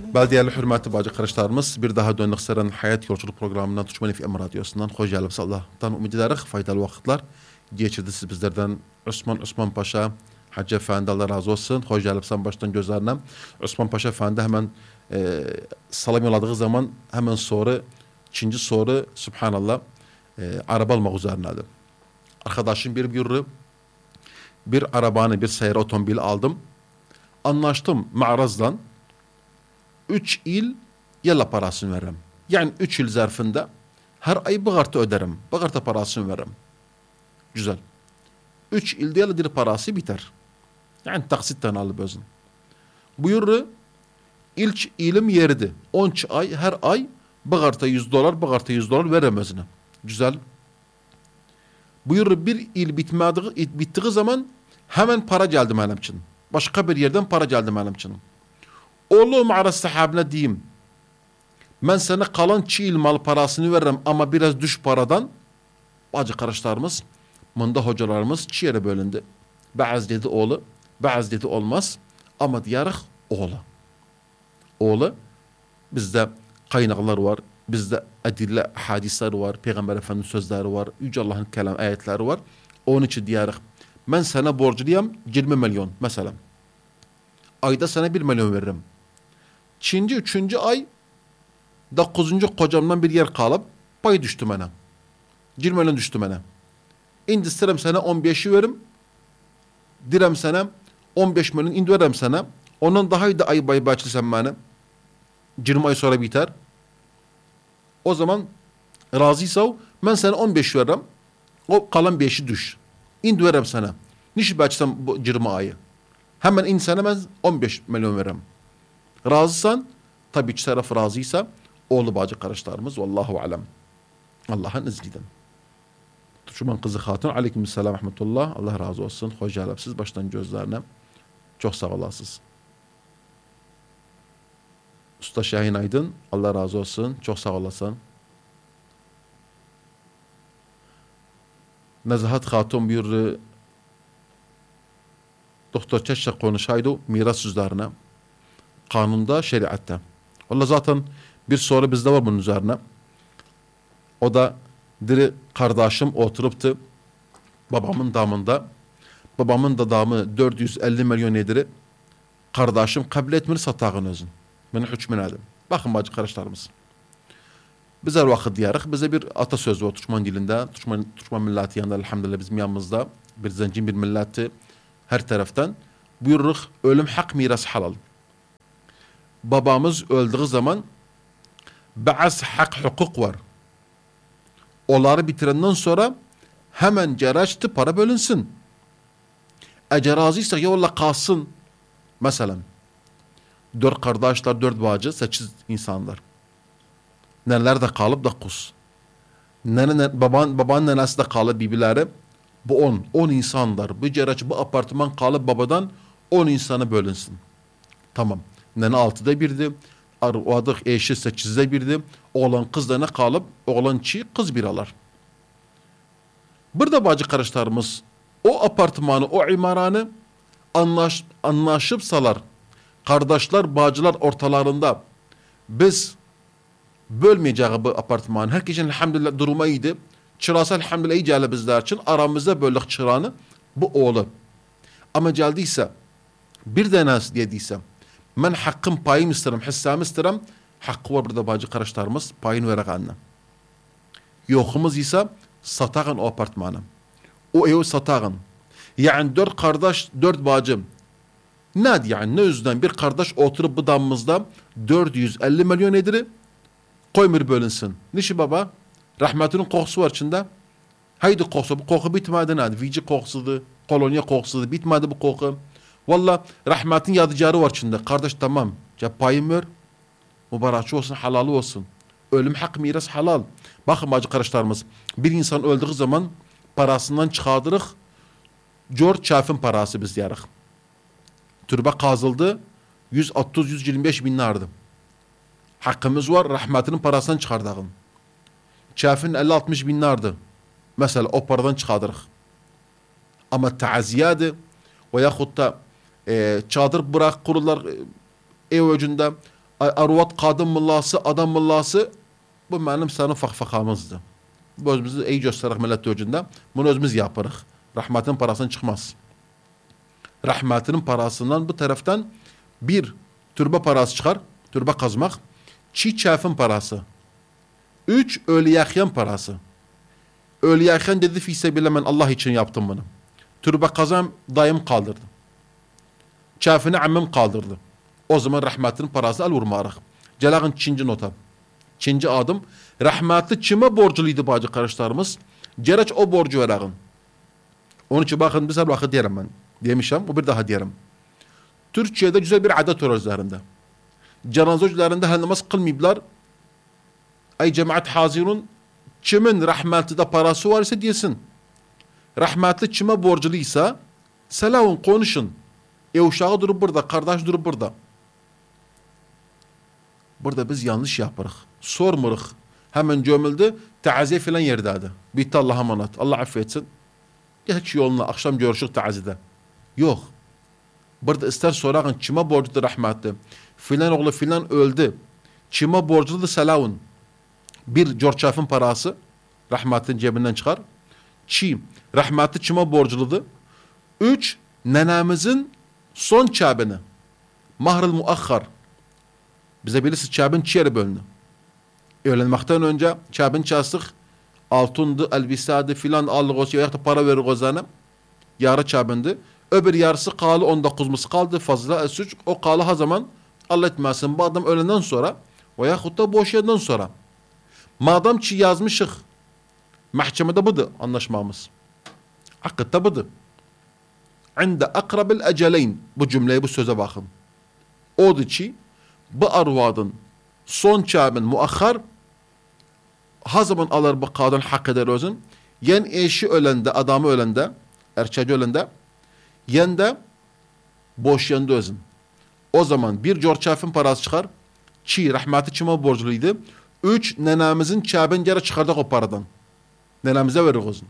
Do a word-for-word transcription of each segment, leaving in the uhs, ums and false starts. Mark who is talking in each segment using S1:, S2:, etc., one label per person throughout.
S1: Belediye'li hürmetli bacı kardeşlerimiz bir daha döndük Seren Hayat Yolculuk programından Tuşmani F M Radyosu'ndan hoş geldiniz. Allah'tan umut ederiz. Faydalı vakitler geçirdi siz bizlerden. Osman Osman Paşa Hacı Efendi Allah razı olsun. Hoş geldiniz baştan gözlerine. Osman Paşa Efendi hemen e, salam yolladığı zaman hemen soru, ikinci soru Subhanallah e, araba almak üzerineydi. Arkadaşım bir yürü bir arabanı bir seyir otomobil aldım. Anlaştım mağrazdan. Üç il yalla parasını veririm. Yani üç yıl zarfında her ay bağırtı öderim. Bağırtı parasını veririm. Güzel. Üç ilde yalla dir parası biter. Yani taksitten alıp özün. Buyurru ilk ilim yerdi. On ay her ay bağırtı yüz dolar bağırtı yüz dolar veririm özüne. Güzel. Buyurru bir il bitmediği, bittiği zaman hemen para geldi benim için. Başka bir yerden para geldi benim için. Oğlu mağara sahabine diyeyim. Ben sana kalan çiğ il mal parasını veririm ama biraz düş paradan. Bacı kardeşlerimiz, mında hocalarımız çiğ yere bölündü. Bazı dedi oğlu, bazı dedi olmaz. Ama diyarık oğlu. Oğlu, bizde kaynaklar var, bizde edille hadisler var, Peygamber Efendimiz sözleri var, Yüce Allah'ın kelam ayetleri var. Onun için diyarık. Ben sana borçluyum yirmi milyon mesela. Ayda sana bir milyon veririm. Çinci, üçüncü ay dokuzuncu kocamdan bir yer kalıp pay düştü bana. yirmi milyon düştü bana. İndi sıram sana on beşi veririm. Direm sana on beş milyon indi veririm sana. Ondan daha iyi de ay bay başlasam bana. yirmi ay sonra biter. O zaman razıysa ben sana on beş veririm. O kalan beşi düş. İndi veririm sana. Niçin başlasam bu yirmi ayı? Hemen insana ben on beş milyon veririm. Razısan, tabii ki taraf razıysa, oğlu bacı kardeşlerimiz, vallahu alem. Allah'ın izniyle. Tuşuman kızı hatun, aleykümselam rahmetullah, Allah razı olsun, hoş geldiniz baştan gözlerine. Çok sağ olasınız. Usta Şahin Aydın, Allah razı olsun, çok sağ olasın. Nezahat Hatun bir Doktor Çeşçe konuşaydı miras sözlerine. Kanunda, şeriatta. Valla zaten bir soru bizde var bunun üzerine. O da diri kardeşim oturuptu babamın damında. Babamın da damı dört yüz elli milyon ediri. Kardeşim kabul etmeli satağın özün. Beni hükmün edim. Bakın bacı kardeşlerimiz. Biz her vakit diyarıq. Bize bir atasözü var Türkmen dilinde. Türkmen, Türkmen milleti yanında elhamdülillah bizim yanımızda. Bir zencin bir milleti her taraftan. Buyururuk ölüm hak miras halal. Babamız öldüğü zaman bazı hak hukuk var. Onları bitirenden sonra hemen ceraçtı para bölünsün. Eğer razıysa ya Allah kalsın. Mesela dört kardeşler, dört bacı, sekiz insanlar. Neler de kalıp da kus. Nene, baban, babanın nenesi de kalıp bibileri. Bu on, on insanlar. Bu ceraç, bu apartman kalıp babadan on insanı bölünsün. Tamam. Nene altıda birdi. O adık eşi sekizde birdi. Oğlan kızlarına kalıp oğlan çiğ kız bir alar. Burada bacı kardeşlerimiz o apartmanı, o imaranı anlaş, anlaşıp salar. Kardeşler, bacılar ortalarında biz bölmeyeceğiz bu apartmanı. Herkesin elhamdülillah durumu iyiydi. Çırası elhamdülillah iyi geldi bizler için. Aramızda böldük çırağını. Bu oğlu. Ama geldiyse bir denesi dediyse ben hakkım payım isterim, hissam isterim. Hakkı var burada bacı kardeşlerimiz payını verek anne. Yokumuz ise satağın o apartmanı. O evi satağın. Yani dört kardeş, dört bacım. Ne yani ne yüzden bir kardeş oturup bu damımızda dört yüz elli milyon ediri koymur bölünsün. Nişi baba? Rahmetinin kokusu var içinde. Haydi kokusu. Bu koku bitmedi ne? Vici kokusudu. Kolonya kokusudu. Bitmedi bu koku. Valla rahmetin yadıcarı var içinde. Kardeş tamam. Ya payım ver. Mübarakçı olsun, halalı olsun. Ölüm hak miras halal. Bakın bacı kardeşlerimiz. Bir insan öldüğü zaman parasından çıkardırıq. George Çaf'ın parası biz diyarıq. Türbe kazıldı. yüz otuz yüz yirmi beş bin nardı. Hakkımız var. Rahmetinin parasından çıkardığın. Çaf'ın elli altmış bin nardı. Mesela o paradan çıkardırıq. Ama taaziyadı veyahut da e, çadır bırak kururlar e, ev öcünde arvat kadın mıllası, adam mıllası bu benim senin fakfakamızdı. Bu özümüzü iyi göstererek millet öcünden bunu özümüz yaparız. Rahmetinin parasından çıkmaz. Rahmetinin parasından bu taraftan bir türbe parası çıkar. Türbe kazmak. Çiğ çafın parası. Üç ölü yakyan parası. Ölü yakyan dedi fisebillah ben Allah için yaptım bunu. Türbe kazan dayım kaldırdı. Çafını ammim kaldırdı. O zaman rahmetinin parasını al vurmarıq. Gəlağın ikinci nota. İkinci adım. Rahmetli kime borculuydu bacı kardeşlerimiz? Gerek o borcu verəğin. Onun için bakın biz her vakit derim ben. Demişim. Bu bir daha derim. Türkiye'de güzel bir adet var üzerinde. Cenazecilerinde her namaz kılmayıblar. Ay cemaat hazirun kimin rahmetli de parası var ise diyesin. Rahmetli kime borculuysa selavun konuşun. E uşağı durup burada, kardeş durup burada. Burada biz yanlış yaparıq. Sormurıq. Hemen gömüldü. Taziye filan yerdədir. Bitti Allah'a emanet. Allah affetsin. Geç yoluna. Akşam görüşük tazide. Yok. Burada ister sorağın kime borcudur rahmetli. Filan oğlu filan öldü. Kime borcudur selavun. Bir corçafın parası rahmetlinin cebinden çıkar. Çi rahmetli kime borculudur. Üç nenemizin son çabini. Mahrıl muakhar. Bize birisi çabın çiğeri bölünü. Öğlenmekten önce çabın çastık altındı, elbisadı filan aldık o şey. Para verir o zaman. Yarı çabındı. Öbür yarısı kalı on dokuzumuz kaldı fazla. Suç o kalı ha zaman Allah etmesin. Bu adam ölenden sonra veyahut da boş yerden sonra. Madem ki yazmışık mahkemede budur anlaşmamız. Hakikaten budur. Inde akrabil eceleyn. Bu cümleye bu söze bakın. Odur ki bu arvadın son çabın muakhar ha zaman alır bu kadın hak eder özün. Yen eşi ölende, adamı ölende, erkeği ölende, yen de boş yende özün. O zaman bir corçafın parası çıkar. Çi rahmeti kime borculuydu. Üç nenemizin çabın geri çıkardık o paradan. Nenemize verir özün.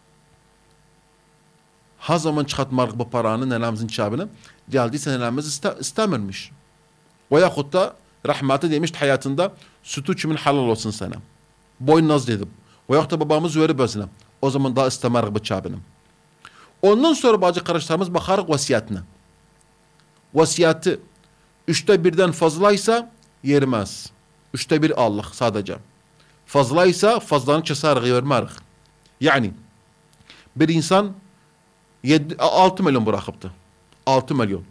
S1: Ha zaman çıkartmarıq bu paranı nenemizin çabını. Geldiyse nenemiz iste, istemirmiş. Veyahut da rahmeti demişti hayatında sütü kimin halal olsun sana. Boyun naz dedim. Veyahut da babamız verip özüne. O zaman daha istemarıq bu çabını. Ondan sonra bacı kardeşlerimiz bakarıq vasiyetine. Vasiyeti üçte birden fazlaysa yermez. Üçte bir Allah sadece. Fazlaysa fazlanı kesarıq, vermarıq. Yani bir insan altı milyon bırakıptı. altı milyon.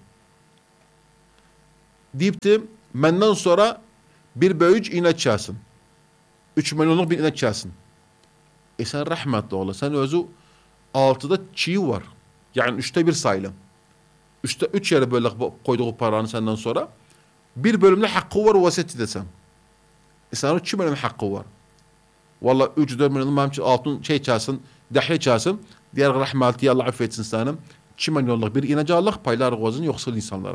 S1: Deyipti, menden sonra bir böyüc inek çalsın. üç milyonluk bir inek çalsın. E sen rahmetli ola. Sen özü altıda çiğ var. Yani üçte bir sayılı. Üçte üç yere böyle koyduğu paranı senden sonra bir bölümde hakkı var vasiyeti desem. E sen o iki milyon hakkı var. Valla üç dört milyonluk memçi altın şey çalsın, dahli çalsın. Diğer rahmetli Allah affetsin sana. iki milyonluk bir inece Allah paylar gozun yoksul insanlara.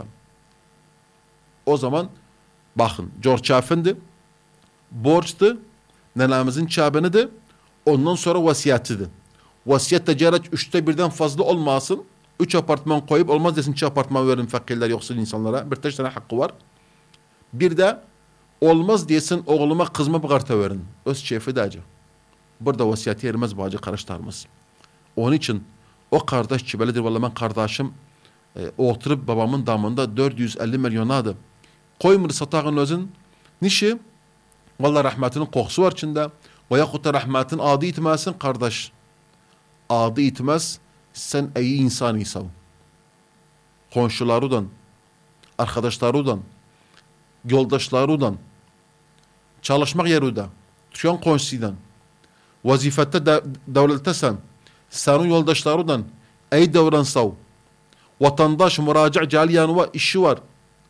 S1: O zaman bakın corçafındı, borçtu, nenemizin çabınıdı, ondan sonra vasiyetidir. Vasiyet de gerek üçte birden fazla olmasın. Üç apartman koyup olmaz desin iki apartman verin fakirler yoksul insanlara. Bir tek tane hakkı var. Bir de olmaz desin oğluma kızma bir karta verin. Öz şefi de acı. Burada vasiyeti yermez bacı karıştırmaz. Onun için o kardeş çibelidir. Vallahi ben kardeşim e, oturup babamın damında dört yüz elli milyonadı. Koymur satağın özün. Nişi? Vallahi rahmetinin kokusu var içinde. Veyahut da rahmetin adı itmezsin kardeş. Adı itmez. Sen iyi insan isen. Komşularıdan, arkadaşlarıdan, yoldaşlarıdan, çalışmak yerinde, düşen komşudan, vazifette de, devlettesen, senin yoldaşlarıdan iyi davransav, vatandaş müracaat caliyanı var, işi var.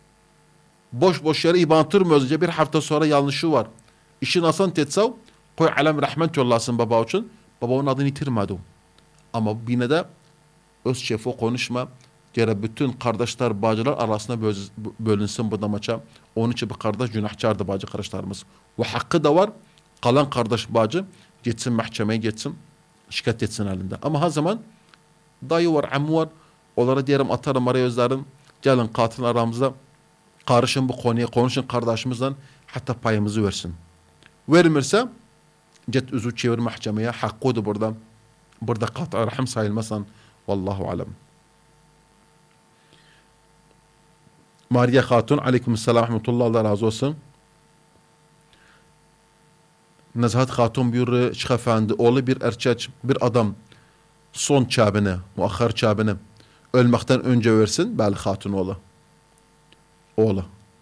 S1: Boş boş yere ibantırmıyoruz. Bir hafta sonra yanlışı var. İşin asan tetsav, koy alem rahmet yollasın baba için. Baba onun adını yitirmedi. Ama yine de öz şefi konuşma. Gere bütün kardeşler, bacılar arasında bölünsün bu da maça. Onun için bir kardeş günahkardı bacı kardeşlerimiz. Ve hakkı da var. Kalan kardeş bacı gitsin mahkemeye gitsin. Şikayet etsin elinde. Ama her zaman dayı var, ammu var. Onlara diyelim atarım araya özlerim. Gelin katil aramızda. Karışın bu konuya konuşun kardeşimizden hatta payımızı versin. Vermirse cet üzü çevir mahkemeye hakkıdır burada. Burada kat'a rahim sayılmasan vallahu alem. Maria Hatun aleykümselam rahmetullah Allah razı olsun. Nezahat Hatun bir Şeyh Efendi oğlu bir erkek bir adam son çabını, muahhar çabını ölmekten önce versin. Bəli Hatun oğlu. Oğlu.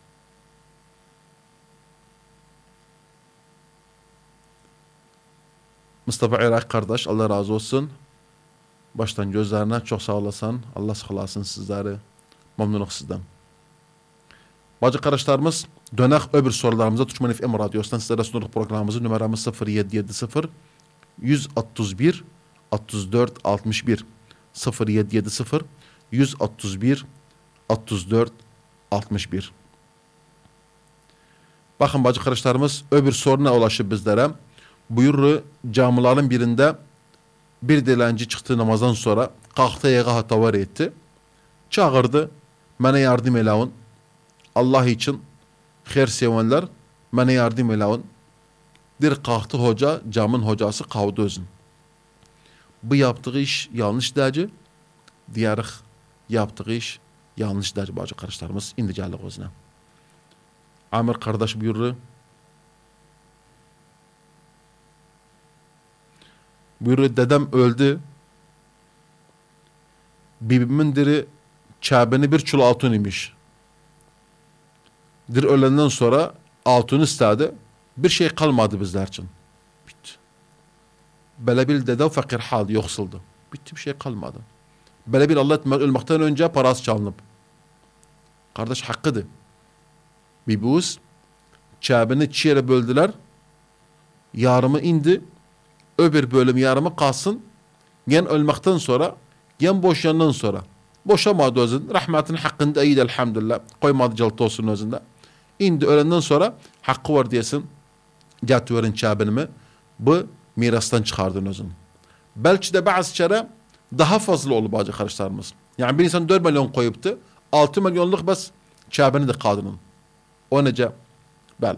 S1: Mustafa Irak kardeş Allah razı olsun. Baştan gözlerine çok sağ olasın. Allah sıkılasın sizleri. Memnunum sizden. Bacı kardeşlerimiz dönek öbür sorularımıza Türkmen F M Radyosu'ndan sizlere sunduğu programımızın numaramız sıfır yedi yedi sıfır yüz otuz bir otuz dört altmış bir sıfır yedi yedi sıfır yüz otuz bir otuz dört altmış bir. Bakın bacı kardeşlerimiz öbür soruna ulaşıp bizlere buyurru camilerin birinde bir dilenci çıktı namazdan sonra kalktı yağa hatavar etti. Çağırdı. Bana yardım elawun. Allah için her sevenler bana yardım elawun. Bir kalktı hoca, camın hocası kavdu özün. Bu yaptığı iş yanlış derece. Diğer yaptığı iş yanlış derece bacı kardeşlerimiz. İndi geldik özüne. Amir kardeş buyurdu. Buyurdu dedem öldü. Bibimin diri çabeni bir çul altın imiş. Dir ölenden sonra altın istedi. Bir şey kalmadı bizler için. Bitti. Böyle bir dede fakir hal yoksuldu. Bitti bir şey kalmadı. Böyle bir Allah ölmekten önce parası çalınıp. Kardeş hakkıdır. Bibuz çabeni çiğere böldüler. Yarımı indi. Öbür bölüm yarımı kalsın. Gen ölmekten sonra, gen boşandan sonra. Boşamadı özün. Rahmetin hakkında iyiydi elhamdülillah. Koymadı cıltı olsun özünde. İndi ölenden sonra hakkı var diyesin. Getiverin çabinimi. Bu mirastan çıkardın özün. Belki de bazı kere daha fazla olur bacı kardeşlerimiz. Yani bir insan dört milyon koyuptu. altı milyonluk bas çabini de kadının. O nece? Bəli.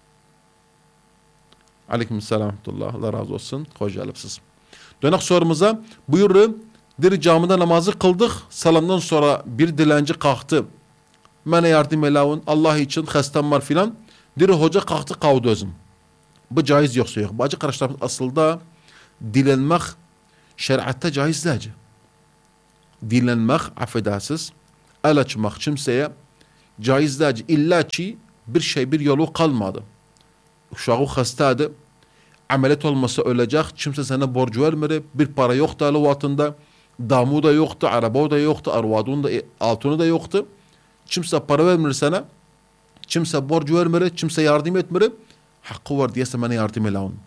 S1: Aleykümselam. Allah razı olsun. Hoş geldiniz. Dönek sorumuza buyurun. Bir camide namazı kıldık. Salamdan sonra bir dilenci kalktı. Bana yardım elawun. Allah için hastam var filan. Bir hoca kalktı kavdu özüm. Bu caiz yoksa yok. Bacı kardeşlerimiz aslında dilenmek şeriatta caiz değil. Dilenmek affedersiz. El açmak kimseye caiz değil. İlla ki bir şey bir yolu kalmadı. Uşağı hastadı. Ameliyat olmasa ölecek. Kimse sana borcu vermedi. Bir para yoktu alıvatında. Damu da yoktu. Araba da yoktu. Arvadun da altını da yoktu. Kimse para vermedi sana. Kimse borcu vermedi. Kimse yardım etmedi. Hakkı var diye bana yardım elawun.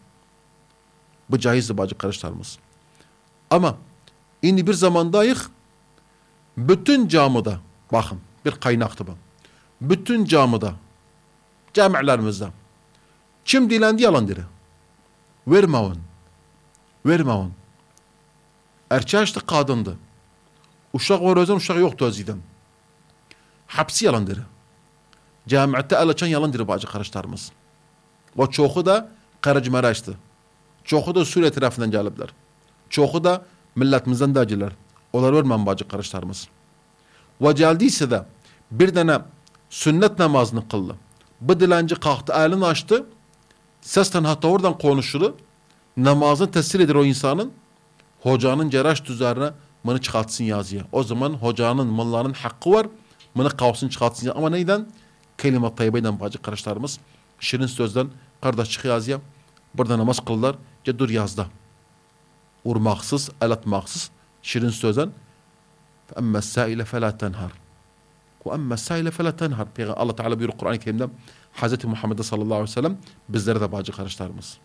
S1: Bu caizdi bacı kardeşlerimiz. Ama şimdi bir zamandayız. Bütün camıda bakın bir kaynaktı bu. Bütün camıda camilerimizde kim dilendi yalan diri. Vermavun. Vermavun. Erçeğişti kadındı. Uşak var özden uşak yoktu özüden. Hapsi yalan diri. Camiatte el açan yalan diri bacı kardeşlerimiz. O çoğu da Karacımaraş'tı. Çoğu da Suriye tarafından gelipler. Çoğu da milletimizden dağcılar. Onlar vermem bacı kardeşlerimiz. Ve geldiyse de bir tane sünnet namazını kıldı. Bu dilenci kalktı, elini açtı. Sesten hatta oradan konuşulu. Namazını tesir eder o insanın. Hocanın ceraş üzerine bunu çıkartsın yazıya. O zaman hocanın, malların hakkı var. Bunu kavsın çıkartsın yazıya. Ama neyden? Kelime-i tayyibeyden bacı kardeşlerimiz. Şirin sözden kardeş çık yazıya. Burada namaz kılırlar. Dur yazda. Urmaksız, el atmaksız. Şirin sözden. فَأَمَّا السَّائِلَ فَلَا تَنْهَرْ وَأَمَّا السَّائِلَ فَلَا تَنْهَرْ Peygamber Allah Teala buyuruyor Kur'an-ı Kerim'de Hazreti Muhammed sallallahu aleyhi ve sellem bizlere de bacı kardeşlerimiz.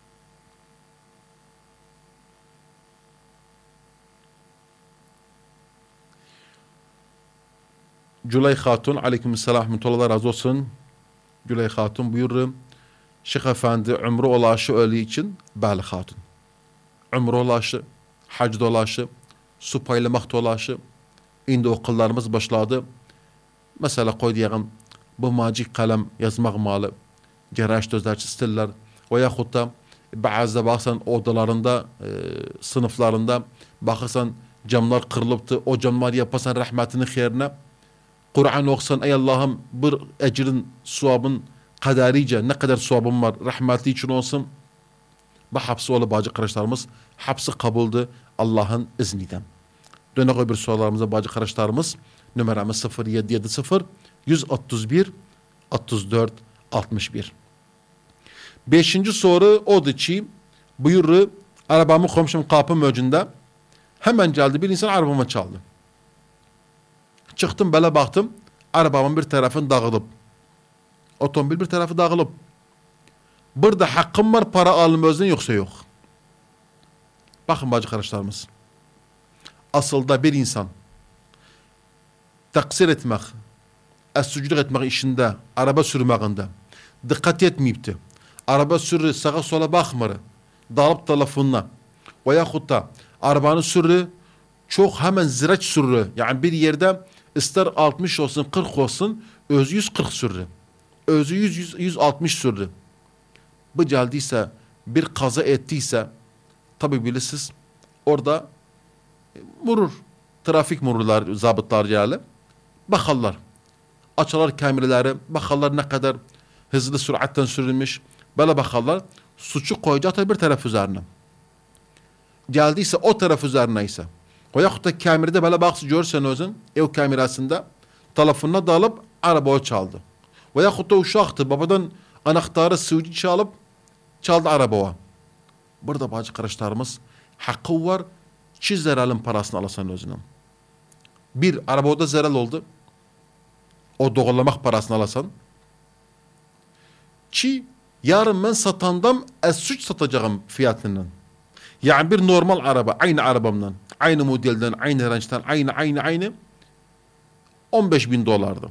S1: Gülay Hatun aleykümselam rahmetullah razı olsun. Gülay Hatun buyurur. Şeyh Efendi ömrü olaşı ölü için Bəli Hatun. Ömrü olaşı, hac dolaşı, su paylamak dolaşı. İndi okullarımız başladı. Mesela koy diyelim bu magik kalem yazmak malı. Geraj gözler çiztirler. Veyahut da bazı baksan odalarında, e, sınıflarında bakırsan camlar kırılıptı. O camlar yapasan rahmetinin hayrine. Kur'an okusan ey Allah'ım bir ecrin, suabın kaderice ne kadar suabım var rahmeti için olsun. Bu hapsi oğlu bacı kardeşlerimiz hapsi kabuldu Allah'ın izniyle. Dönek öbür sorularımıza bacı kardeşlerimiz numaramız sıfır yedi yedi sıfır yüz otuz bir otuz dört altmış bir. Beşinci soru odur ki buyurur arabamı komşum kapım önünde hemen geldi bir insan arabama çaldı. Çıktım böyle baktım arabamın bir tarafın dağılıp otomobil bir tarafı dağılıp burada hakkım var para alım özden yoksa yok. Bakın bacı kardeşlerimiz. Aslında bir insan taksir etmek, essuculuk etmek işinde, araba sürmekinde dikkat etmeyipti. Araba sürü sağa sola bakmır. Dalıp telefonuna veyahut da arabanın sürü çok hemen ziraç sürü. Yani bir yerde ister altmış olsun kırk olsun özü yüz kırk sürü. Özü yüz yüz altmış sürü. Bu geldiyse bir kaza ettiyse tabi bilirsiniz orada vurur. Trafik mururlar, zabıtlar geldi. Bakarlar. Açarlar kameraları. Bakarlar ne kadar hızlı süratten sürülmüş. Böyle bakarlar. Suçu koyacaklar bir taraf üzerine. Geldiyse o taraf üzerine ise. Veyahut da kamerada böyle baksın görsen özün ev kamerasında telefonuna dalıp arabaya çaldı. Veyahut da uşaktı babadan anahtarı sıvıcı çalıp çaldı arabaya. Burada bacı kardeşlerimiz hakkı var. Çi zeralın parasını alasan özünün. Bir, arabada zeral oldu. O doğrulamak parasını alasan. Çi, yarın ben satandam es suç satacağım fiyatından. Yani bir normal araba, aynı arabamdan, aynı modelden, aynı rençten, aynı, aynı, aynı on beş bin dolardı.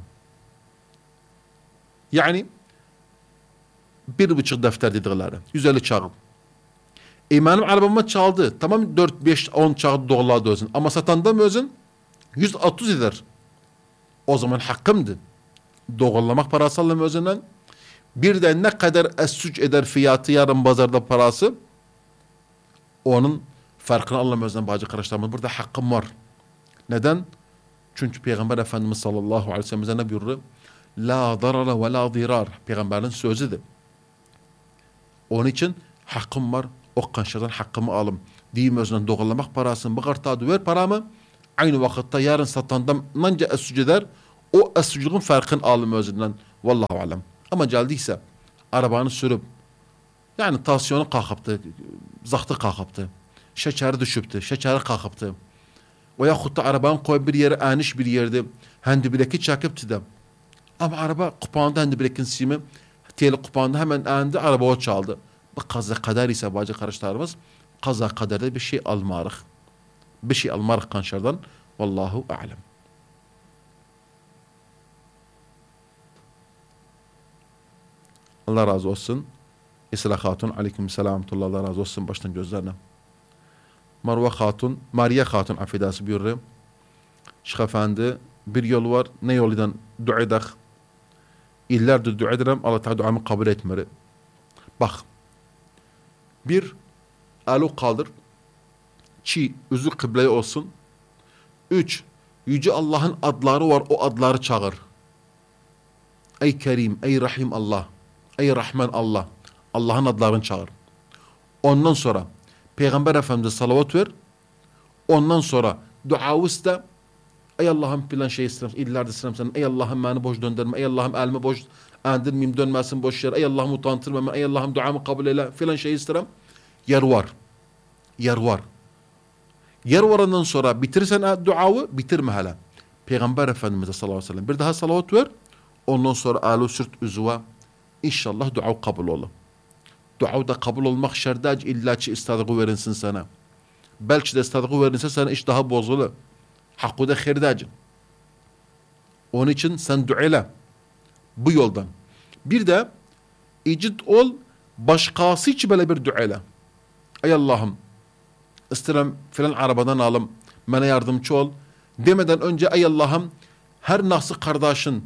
S1: Yani bir buçuk defter dedikleri. yüz elli çağıl. E benim arabama çaldı. Tamam dört beş on çağıl dolardı özün. Ama satandam özün yüz otuz eder. O zaman hakkımdı. Doğrulamak parası alım özünden. Bir de ne kadar es-suç eder fiyatı yarın pazarda parası. Onun farkını alım özünden bacı kardeşlerim. Burada hakkım var. Neden? Çünkü Peygamber Efendimiz sallallahu aleyhi ve sellem bize ne buyurdu? La darara ve la dirar. Peygamberin sözüdür. Onun için hakkım var. O kanşadan hakkımı alım. Diyeyim özünden doğrulamak parasını. Bu kartadı ver paramı. Aynı vakitte yarın satandam nanca es-suç eder. O es-suculuğun farkını alım özünden. Vallahu alem. Ama geldiyse arabanı sürüp yani tansiyonu kalkıptı. Zahtı kalkıptı. Şekeri düşüptü. Şekeri kalkıptı. Veyahut da arabanı koyup bir yere aniş bir yerde hendibileki çakıptı da. Ama araba kupağında hendibilekin simi teli kupağında hemen andi arabaya çaldı. Bu kaza kadar ise bacı kardeşlerimiz kaza kaderde bir şey almarıq. Bir şey almarıq kanşardan. Vallahu a'lem. Allah razı olsun. Esra Hatun aleyküm selam. Allah razı olsun baştan gözlerine. Marwa Hatun, Maria Hatun affedası buyuruyor. Şeyh Efendi bir yol var. Ne yoldan dua edək? İllerdir dua ederim. Allah Teala duamı kabul etmeli. Bak. Bir, alo kaldır. İki, üzü kıbleye olsun. Üç, yüce Allah'ın adları var. O adları çağır. Ey Kerim, ey Rahim Allah. Ey Rahman Allah. Allah'ın adlarını çağır. Ondan sonra Peygamber Efendimiz'e salavat ver. Ondan sonra duavız da ey Allah'ım filan şey istedim. İllerde istedim senin. Ey Allah'ım beni boş döndürme. Ey Allah'ım elimi boş endirmeyeyim dönmesin boş yer. Ey Allah'ım utantırma. Ey Allah'ım duamı kabul eyle. Filan şey istedim. Yer var. Yer var. Yer varından sonra bitirsen duavı bitirme hala. Peygamber Efendimiz'e sallallahu aleyhi ve sellem bir daha salavat ver. Ondan sonra alu sürt üzüve. İnşallah dua kabul olur. Dua da kabul olmak şerdac illa ki istadığı verinsin sana. Belki de istadığı verinse sana iş daha bozulur. Hakkı da xerdacın. Onun için sen dua ile. Bu yoldan. Bir de icid ol başkası için böyle bir dua ile. Ey Allah'ım isterim filan arabadan alım. Bana yardımcı ol. Demeden önce ey Allah'ım her nasıl kardeşin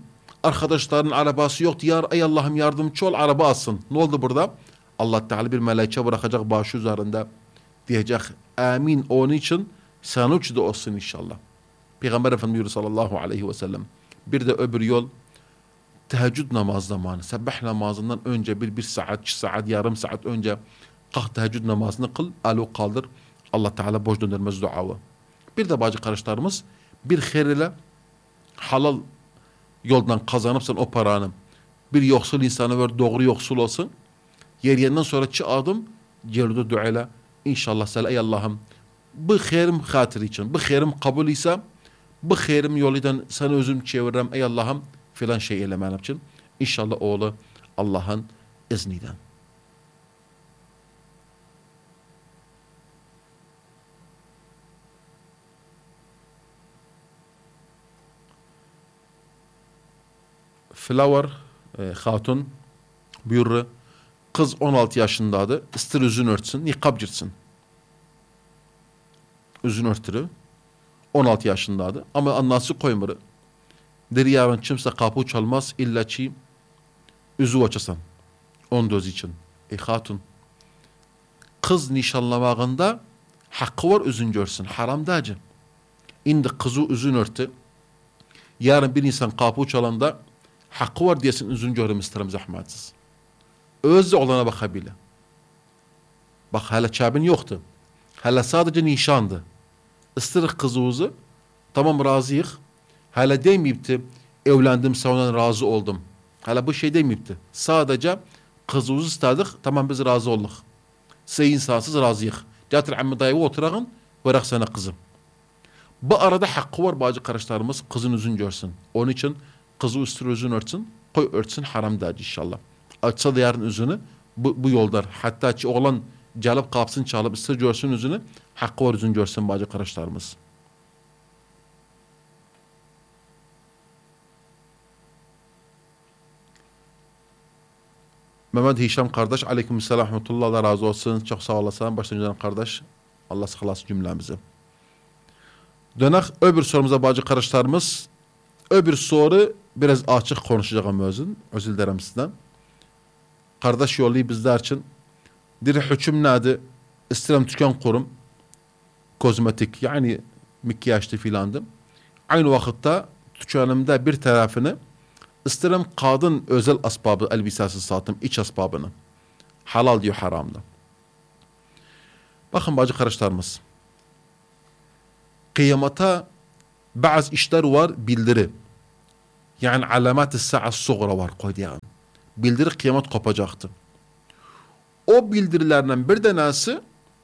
S1: Arkadaşların arabası yok diyar. Ey Allah'ım yardımcı ol, araba alsın. Ne oldu burada? Allah Teala bir meleğe bırakacak başı üzerinde. Diyecek amin, onun için sonuç da olsun inşallah. Peygamber Efendimiz sallallahu aleyhi ve sellem. Bir de öbür yol teheccüd namaz zamanı. Sabah namazından önce bir, bir saat, iki saat, yarım saat önce kalk teheccüd namazını kıl. Alo kaldır. Allah Teala boş döndürmez duavı. Bir de bacı kardeşlerimiz bir hayır ile halal yoldan kazanıpsan o paranı bir yoksul insana ver, doğru yoksul olsun. Yeriyenden sonra çı adım geride dua ile inşallah sen ey Allah'ım bu hayırım hatırı için, bu hayırım kabul ise bu hayırım yolundan sana özüm çeviririm ey Allah'ım filan şey eylemem için. İnşallah oğlu Allah'ın izniyle. Flower e, hatun buyurur. Kız on altı yaşındadır. İster üzün örtsün, nikab girsin. Üzün örtürü. on altı yaşındadır. Ama annası koymuru. Deri yarın kimse kapı çalmaz. İlla ki üzü açasan. On döz için. Ey hatun. Kız nişanlamağında hakkı var üzün görsün. Haram dacı. İndi kızı üzün örtü. Yarın bir insan kapı çalanda hakkı var diyesin üzün görüm isterim zahmetsiz. Özde olana bakabilir. Bak hala çabin yoktu. Hala sadece nişandı. Isırık kızımızı tamam razıyık. Hala demeyipti evlendim sonra razı oldum. Hala bu şey demeyipti. Sadece kızımızı istedik tamam biz razı olduk. Size insansız razıyık. Getir ammi dayı oturağın bırak sana kızım. Bu arada hakkı var bazı kardeşlerimiz kızın üzün görsün. Onun için kızı üstüne üzün örtsün. Koy örtsün haram der inşallah. Açsa da yarın üzünü bu, bu yollar. Hatta ki oğlan gelip kapsın çalıp ıstır görsün üzünü. Hakkı var üzün görsün bazı kardeşlerimiz. Mehmet Hişam kardeş. Aleykümselam rahmetullah. Allah razı olsun. Çok sağ olasın. Baştan canım kardeş. Allah sıkılasın cümlemizi. Dönek öbür sorumuza bazı kardeşlerimiz. Öbür soru biraz açık konuşacağım özün. Özür dilerim sizden. Kardeş yolu bizler için diri hüküm nedir? İstirem tüken kurum. Kozmetik yani mikyajlı filandım. Aynı vakitte tükenimde bir tarafını istirem kadın özel asbabı elbisesi satım. İç asbabını. Halal diyor haramda. Bakın bacı kardeşlerimiz. Kıyamata bazı işler var bildiri. Yani alamat-ı sa'a suğra var koyduğun. Bildiri kıyamet kopacaktı. O bildirilerden bir tanesi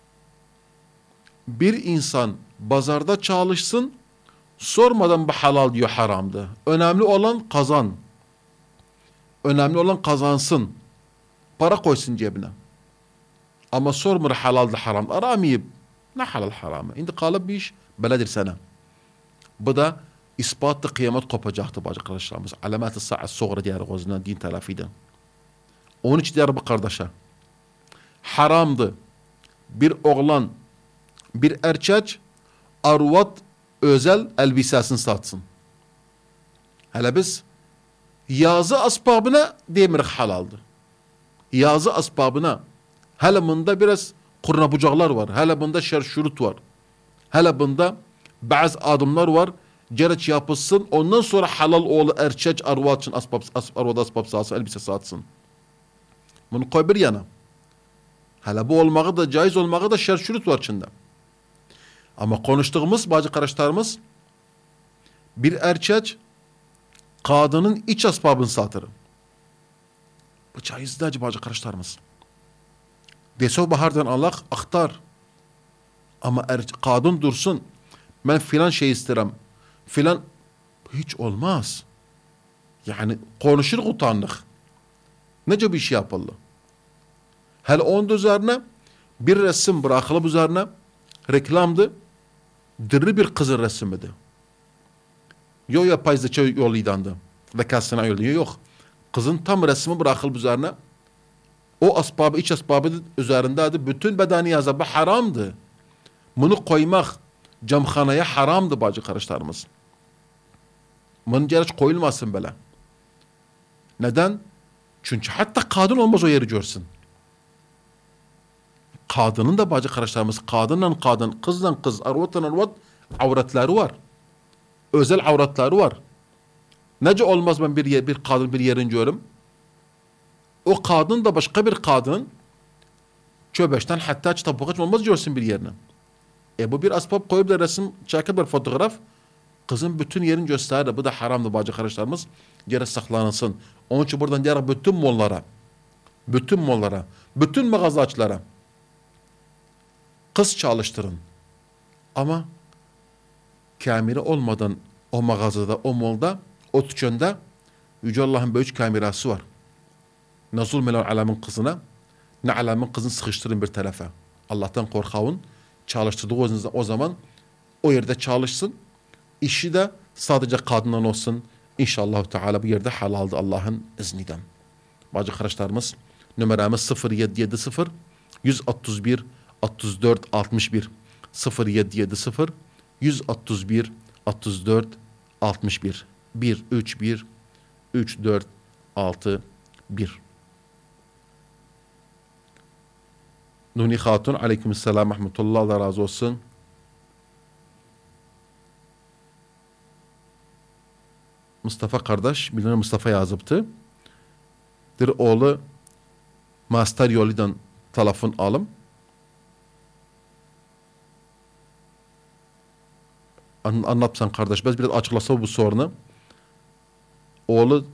S1: bir insan pazarda çalışsın sormadan bu halal diyor haramdı. Önemli olan kazan. Önemli olan kazansın. Para koysun cebine. Ama sormur halaldı haram. Aramayıp ne halal haramı. Şimdi kalıp bir iş beledir sana. Bu da ispatlı kıyamet kopacaktı bacı kardeşlerimiz. Alamat-ı sa'a suğra diyarı gözünden din telafiden. Onun için diyarı bu kardeşe. Haramdı. Bir oğlan, bir erkek arvat özel elbisesini satsın. Hele biz yazı asbabına demirik halaldı. Yazı asbabına hele bunda biraz kurna bucaklar var. Hele bunda şerşurut var. Hele bunda bazı adımlar var. Gereç yapılsın. Ondan sonra halal oğlu erkek arvat için asbab, asbab, arvat asbab satsın, elbise satsın. Bunu koy bir yana. Hele bu olmağı da caiz olmağı da şerşurut var içinde. Ama konuştuğumuz bazı kardeşlerimiz bir erkek kadının iç asbabını satır. Bu caiz değil bazı kardeşlerimiz. Dese bahardan Allah aktar. Ama er, kadın dursun. Ben filan şey isterim. Filan hiç olmaz. Yani konuşur utandık. Nece bir şey yapıldı. Hele onun üzerine bir resim bırakılıp üzerine reklamdı. Diri bir kızın resmiydi. Yok yapay zeka yoluydandı. Zekasına yolu yok. Kızın tam resmi bırakılıp üzerine o asbabı, iç asbabı üzerindeydi. Bütün bedeni yazı. Bu haramdı. Bunu koymak camxanaya haramdı bacı kardeşlerimiz. Bunun gerek koyulmasın böyle. Neden? Çünkü hatta kadın olmaz o yeri görsün. Kadının da bacı kardeşlerimiz, kadınla kadın, kızla kız, arvatla arvat avretleri var. Özel avretleri var. Nece olmaz ben bir yer, bir kadın bir yerin görüm. O kadın da başka bir kadın çöbeşten hatta çıtabıkaç olmaz görsün bir yerine. E bu bir asbab koyup da resim çekip bir fotoğraf kızın bütün yerini gösterir. Bu da haramdır bacı kardeşlerimiz. Geri saklanılsın. Onun için buradan diğer bütün mollara, bütün mollara, bütün mağazacılara kız çalıştırın. Ama kamera olmadan o mağazada, o molda, o tükkanda Yüce Allah'ın büyük kamerası var. Ne zulmelen alemin kızına, ne alemin kızını sıkıştırın bir tarafa. Allah'tan korkavun. Çalıştırdığı o zaman o yerde çalışsın. İşi de sadece kadından olsun. İnşallah Teala bu yerde halaldı Allah'ın izniyle. Bacı kardeşlerimiz numaramız sıfır yedi yedi sıfır yüz otuz bir otuz dört altmış bir sıfır yedi yedi sıfır yüz otuz bir otuz dört altmış bir bir üç bir üç dört altı bir. Nuni Hatun aleykümselam rahmetullah, Allah razı olsun. Mustafa kardeş, bilinir Mustafa yazıptı. Bir oğlu master yolundan telefon alım. An anlatsan kardeş, biz biraz açıklasa bu sorunu. Oğlu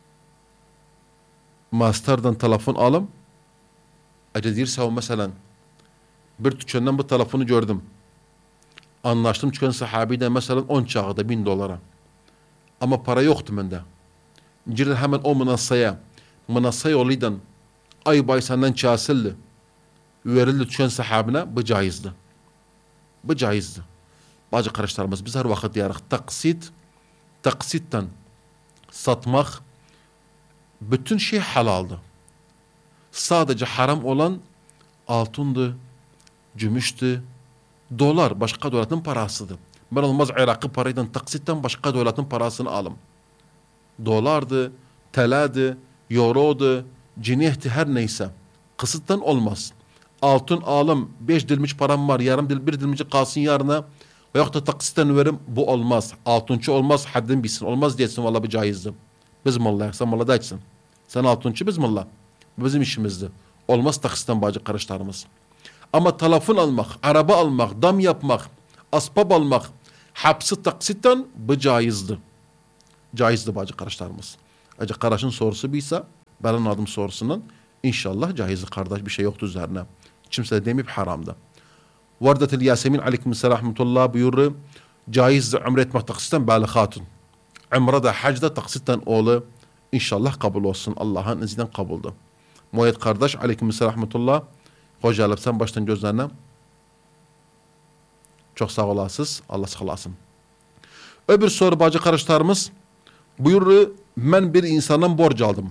S1: masterdan telefon alım. Acı değilse o mesela bir tükenden bu telefonu gördüm. Anlaştım tüken sahabiyle mesela on çağda bin dolara. Ama para yoktu bende. Girir hemen o münasaya. Münasa yoluydan ay bay senden çağsıldı. Verildi tüken sahabine, bu caizdi. Bu caizdi. Bacı kardeşlerimiz biz her vakit diyarıq taksit, taksitten satmak bütün şey halaldı. Sadece haram olan altındı, gümüştü, dolar başka devletin parasıdır. Ben olmaz Irak'ı parayla taksitten başka devletin parasını alım. Dolardı, teladı, eurodu, cinihti her neyse. Kısıttan olmaz. Altın alım, beş dilmiş param var, yarım dil, bir dilmici kalsın yarına veyahut da taksitten verim, bu olmaz. Altınçı olmaz, haddin bilsin. Olmaz diyesin, valla bu caizdi. Biz mallayız, sen malla da sen altınçı, biz malla. Bizim işimizdi. Olmaz taksitten bacı kardeşlerimiz. Ama telefon almak, araba almak, dam yapmak, asbab almak, hapsi taksitten bu caizdi. Caizdi bacı kardeşlerimiz. Acı kardeşin sorusu buysa, benim adım sorusunun inşallah caizdi kardeş, bir şey yoktu üzerine. Kimse de demeyip haramda. Vardatil Yasemin aleykümselam rahmetullah buyurur. Caizdi umre etmek taksitten bâli hatun. Umrada, hacda taksitten oğlu inşallah kabul olsun. Allah'ın izniyle kabuldu. Muayet kardeş aleykümselam rahmetullah. Hoca alıp sen baştan gözlerine. Çok sağ olasınız. Allah sağ olasın. Öbür soru bacı kardeşlerimiz buyurur. Ben bir insandan borç aldım.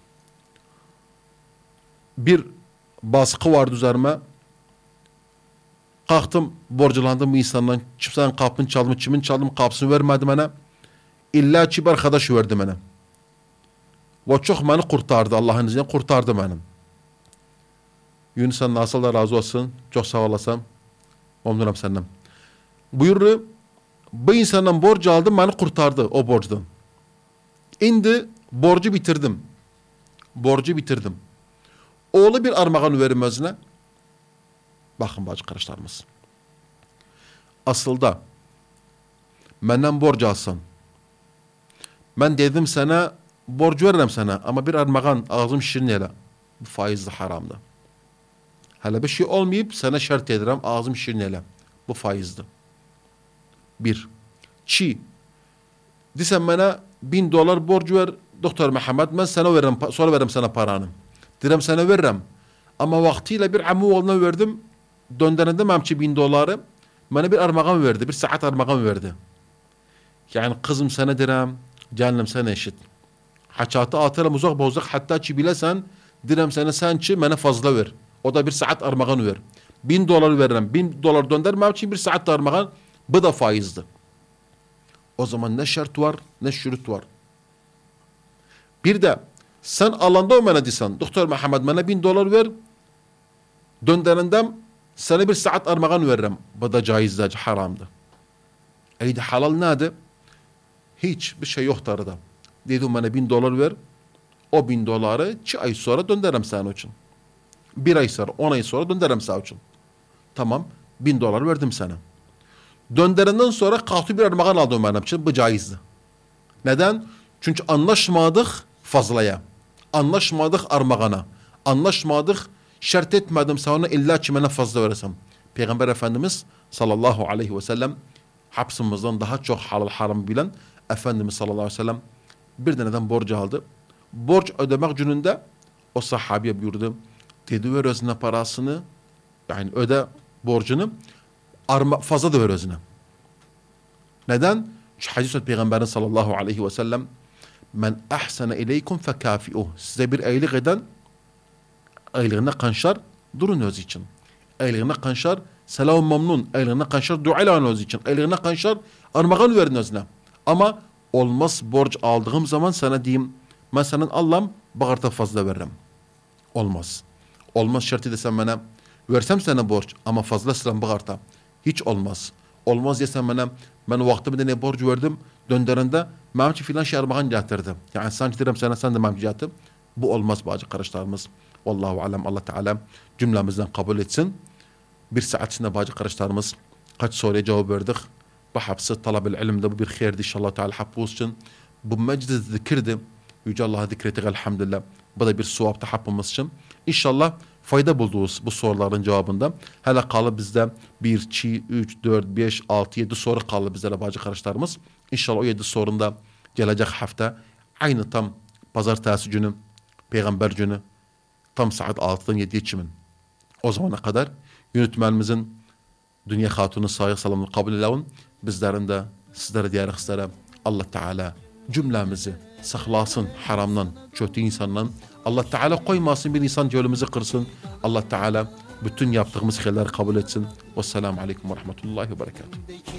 S1: Bir baskı vardı üzerime. Kalktım, borculandım bu insandan. Kimsenin kapını çaldım, kimin çaldım, kapısını vermedi bana. İlla ki bir arkadaş verdi bana. Ve çok beni kurtardı. Allah'ın izniyle kurtardı beni. Yunus'un nasıl da razı olsun. Çok sağ olasın. Omduram senden. Buyurdu. Bu insandan borcu aldım, beni kurtardı o borçtan. Şimdi borcu bitirdim. Borcu bitirdim. Oğlu bir armağan verim özüne. Bakın bacı kardeşlerimiz. Aslında benden borç alsan. Ben dedim sana borcu veririm sana ama bir armağan ağzım şirin ele. Bu faizli haramdı. Hele bir şey olmayıp sana şart ederim ağzım şirin ele. Bu faizdi. Bir. Çi. Desem bana bin dolar borcu ver Doktor Mehmet, ben sana veririm, sonra veririm sana paranı. Direm sana veririm. Ama vaktiyle bir ammu oğluna verdim. Döndüredim amçı bin doları. Bana bir armağan verdi. Bir saat armağan verdi. Yani kızım sana direm, canım sana eşit. Haçatı atarım uzak bozak hatta ki bilesen direm sana sen ki bana fazla ver. O da bir saat armağan ver. Bin dolar veririm. Bin dolar döndürmem için bir saat armağan. Bu da faizdi. O zaman ne şart var ne şurut var. Bir de Sen alanda o bana desen, Doktor Muhammed bana bin dolar ver, dönderinden sana bir saat armağan veririm. Bu da caizdir, haramdır. Eydi halal nedir? Hiç bir şey yoktur arada. Dedim bana bin dolar ver, o bin doları iki ay sonra döndürürüm senin için. Bir ay sonra, on ay sonra döndürürüm senin için. Tamam, bin dolar verdim sana. Döndürenden sonra kalktı bir armağan aldım benim için, bu caizdir. Neden? Çünkü anlaşmadık fazlaya. Anlaşmadık armağana. Anlaşmadık, şart etmedim sana illa ki bana fazla veresem. Peygamber Efendimiz sallallahu aleyhi ve sellem hapsımızdan daha çok halal haram bilen Efendimiz sallallahu aleyhi ve sellem bir deneden borç aldı. Borç ödemek gününde o sahabiye buyurdu. Dedi ver özüne parasını, yani öde borcunu, arma, fazla da ver özüne. Neden? Şu hadis Peygamberin sallallahu aleyhi ve sellem men ahsene ileykum fekafi'uh. Size bir iyilik eden iyiliğine kanşar durun öz için. Iyiliğine kanşar selam memnun. Iyiliğine kanşar dua ile öz için. Iyiliğine kanşar armağan verin özüne. Ama olmaz borç aldığım zaman sana diyeyim ben senin Allah'ım bağırta fazla veririm. Olmaz. Olmaz şartı desem bana versem sana borç ama fazla sıram bağırta. Hiç olmaz. Olmaz desem bana ben vaktimde ne borç verdim döndürende memci filan şey armağan getirdim. Yani sanki derim sana sen de memci getir. Bu olmaz bacı kardeşlerimiz. Vallahu alem Allah Teala cümlemizden kabul etsin. Bir saat içinde bacı kardeşlerimiz kaç soruya cevap verdik. Bu hapsi talab-ül ilimde bu bir hayırdı inşallah Teala hakkı olsun. Bu meclis zikirdi. Yüce Allah'a zikrettik elhamdülillah. Bu da bir suapta hakkımız için. İnşallah fayda bulduğuz bu soruların cevabında. Hele kalı bizde bir, iki, üç, dört, beş, altı, yedi soru kaldı bizlere bacı kardeşlerimiz. İnşallah o yedi sorunda gelecek hafta aynı tam pazartesi günü, peygamber günü tam saat altıdan yediye çimin. O zamana kadar yönetmenimizin Dünya Hatun'un sayı salamını kabul edelim. Bizlerin de sizlere diğer sizlere Allah Teala cümlemizi saklasın haramdan, kötü insandan. Allah Teala koymasın bir insan yolumuzu kırsın. Allah Teala bütün yaptığımız hayırları kabul etsin. Vesselamu aleyküm ve rahmetullahi ve berekatuhu.